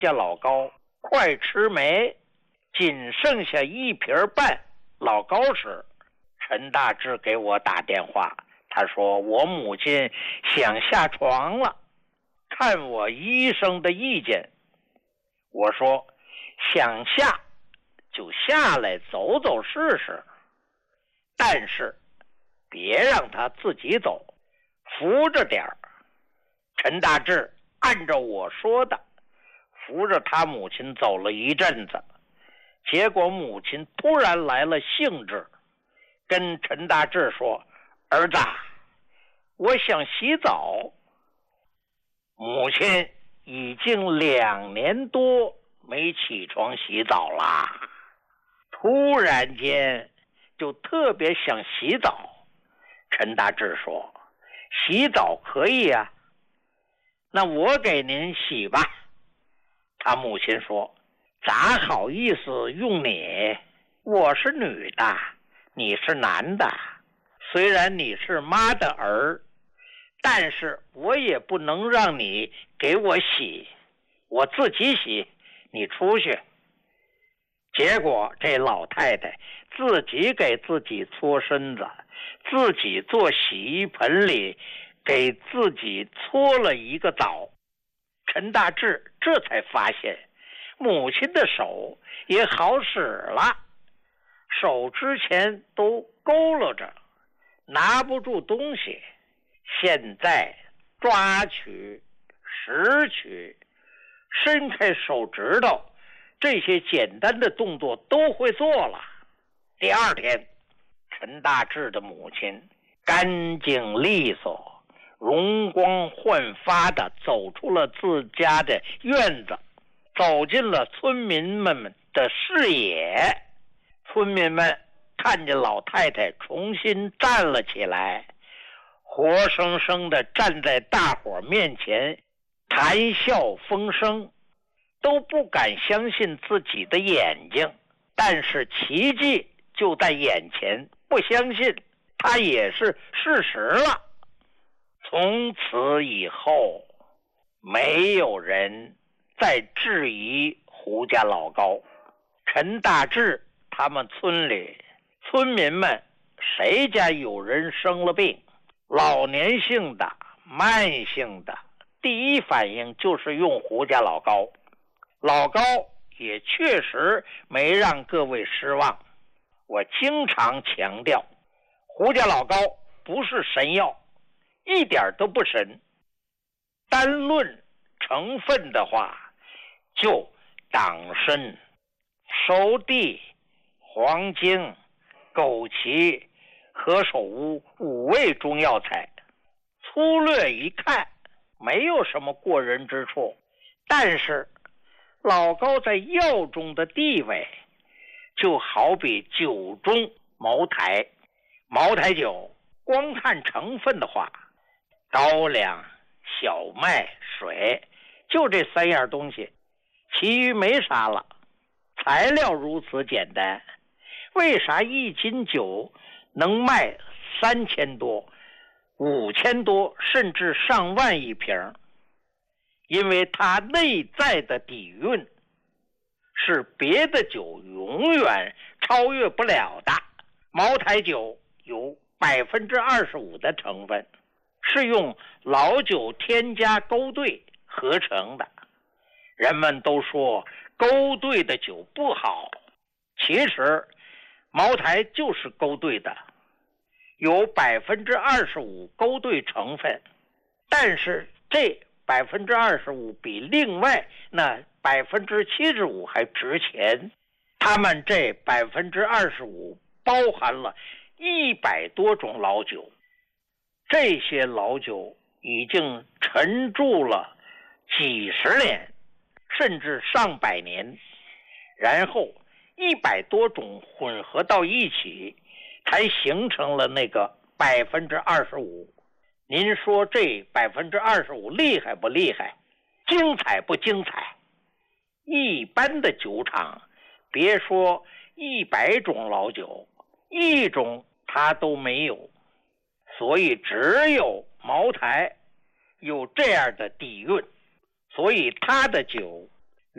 家老高快吃没，仅剩下1瓶半老高吃。陈大志给我打电话，他说我母亲想下床了，看我医生的意见。我说想下就下来走走试试，但是别让他自己走，扶着点儿。陈大志按照我说的扶着他母亲走了一阵子，结果母亲突然来了兴致，跟陈大志说：“儿子，我想洗澡。”母亲已经2年多没起床洗澡啦，突然间就特别想洗澡。陈大志说：“洗澡可以啊，那我给您洗吧。”他母亲说：“咋好意思用你？我是女的，你是男的，虽然你是妈的儿，但是我也不能让你给我洗，我自己洗，你出去。”结果这老太太自己给自己搓身子，自己坐洗衣盆里给自己搓了一个澡。陈大志这才发现母亲的手也好使了，手之前都佝偻着，拿不住东西，现在抓取、拾取、伸开手指头，这些简单的动作都会做了。第二天，陈大志的母亲干净利索、容光焕发地走出了自家的院子，走进了村民们的视野。村民们看见老太太重新站了起来，活生生地站在大伙面前，谈笑风生，都不敢相信自己的眼睛。但是奇迹就在眼前，不相信它也是事实了。从此以后，没有人再质疑胡家老高。陈大志他们村里村民们谁家有人生了病，老年性的、慢性的，第一反应就是用胡家老高。老高也确实没让各位失望。我经常强调，胡家老高不是神药，一点都不神。单论成分的话，就党参、熟地、黄精、枸杞、何首乌5味中药材，粗略一看没有什么过人之处，但是老高在药中的地位就好比酒中茅台。茅台酒光看成分的话，高粱、小麦、水，就这3样东西，其余没啥了。材料如此简单，为啥1斤酒能卖3000多、5000多，甚至上万一瓶？因为它内在的底蕴是别的酒永远超越不了的。茅台酒有25%的成分，是用老酒添加勾兑合成的。人们都说勾兑的酒不好，其实茅台就是勾兑的，有25%勾兑成分，但是这25%比另外那75%还值钱。他们这25%包含了100多种老酒，这些老酒已经陈筑了几十年，甚至上百年，然后100多种混合到一起，才形成了那个25%。您说这25%厉害不厉害？精彩不精彩？一般的酒厂，别说100种老酒，1种它都没有。所以只有茅台有这样的底蕴，所以它的酒